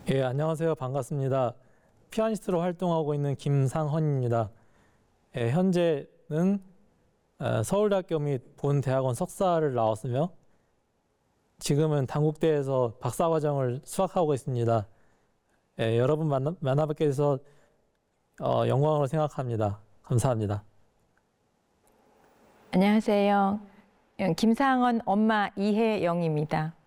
예, 안녕하세요. 반갑습니다. 피아니스트로 활동하고 있는 김상헌입니다. 예, 현재는 서울대학교 및 본대학원 석사를 나왔으며 지금은 단국대에서 박사과정을 수학하고 있습니다. 예, 여러분 만나뵙게 돼서 영광으로 생각합니다. 감사합니다. 안녕하세요. 김상헌 엄마 이혜영입니다.